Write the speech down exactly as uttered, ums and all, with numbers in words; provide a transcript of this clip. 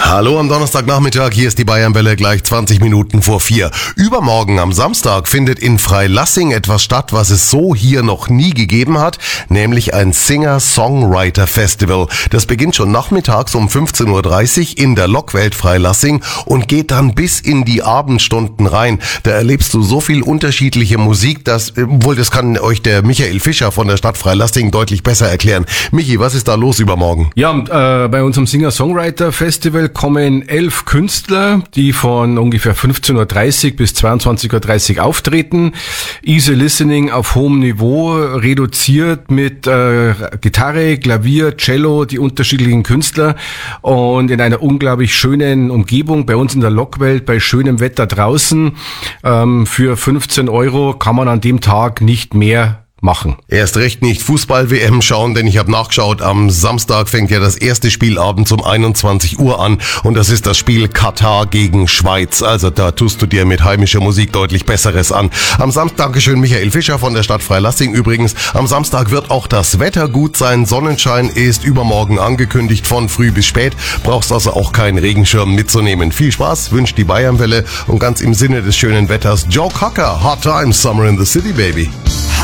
Hallo am Donnerstagnachmittag, hier ist die Bayernwelle gleich zwanzig Minuten vor vier. Übermorgen am Samstag findet in Freilassing etwas statt, was es so hier noch nie gegeben hat, nämlich ein Singer-Songwriter-Festival. Das beginnt schon nachmittags um fünfzehn Uhr dreißig in der Lockwelt Freilassing und geht dann bis in die Abendstunden rein. Da erlebst du so viel unterschiedliche Musik, dass, wohl, das kann euch der Michael Fischer von der Stadt Freilassing deutlich besser erklären. Michi, was ist da los übermorgen? Ja, äh, bei unserem Singer-Songwriter-Festival kommen elf Künstler, die von ungefähr fünfzehn Uhr dreißig bis zweiundzwanzig Uhr dreißig auftreten. Easy Listening auf hohem Niveau, reduziert mit äh, Gitarre, Klavier, Cello, die unterschiedlichen Künstler und in einer unglaublich schönen Umgebung bei uns in der Lockwelt, bei schönem Wetter draußen. Ähm, für fünfzehn Euro kann man an dem Tag nicht mehr machen. Erst recht nicht Fußball-W M schauen, denn ich habe nachgeschaut, am Samstag fängt ja das erste Spielabend um einundzwanzig Uhr an und das ist das Spiel Katar gegen Schweiz. Also da tust du dir mit heimischer Musik deutlich Besseres an. Am Samstag, Dankeschön Michael Fischer von der Stadt Freilassing übrigens, am Samstag wird auch das Wetter gut sein. Sonnenschein ist übermorgen angekündigt von früh bis spät. Brauchst also auch keinen Regenschirm mitzunehmen. Viel Spaß, wünscht die Bayernwelle und ganz im Sinne des schönen Wetters Joe Cocker, Hard Times, Summer in the City, Baby.